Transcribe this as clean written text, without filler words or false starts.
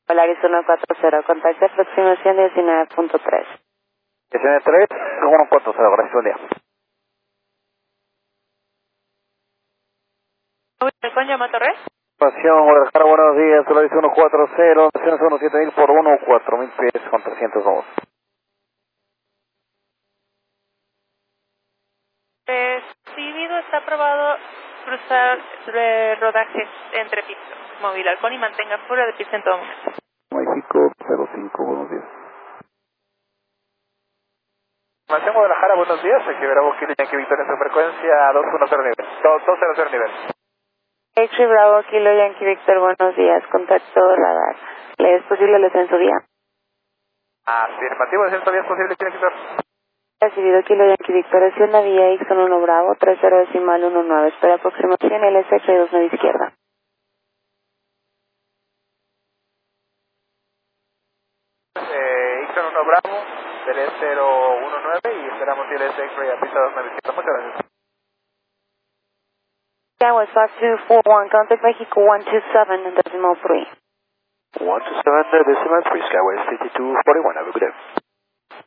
Polaris 140, contacto aproximación 19.3. 19.3, 140, gracias, buen día. ¿Con llama Torres? Estación Guadalajara, buenos días, Polaris 140, estaciones 17000 por 4000 pies con 302. Recibido, está aprobado cruzar rodajes entre pistas. Móvil halcón y mantenga fuera de pista en todo momento. México 05, buenos días. Estación Guadalajara, buenos días, aquí Bravo Kilo Yankee Victoria en su frecuencia 210 nivel, 200 nivel. X-Ray Bravo, Kilo Yankee Victor, buenos días, contacto radar. ¿Le es posible el descenso vía? Afirmativo, descenso vía es posible, tiene que ser. Recibido Kilo Yankee Victor, es una vía X1 Bravo, 30.19, espera aproximación LSX 29 izquierda. X1 Bravo, del 019 y esperamos el X-Ray a pista 29 izquierda. Muchas gracias. Skywards 5241, contact Mexico 127 and decimal 3. 127, decimal 3, Skyway 5241, have a good day.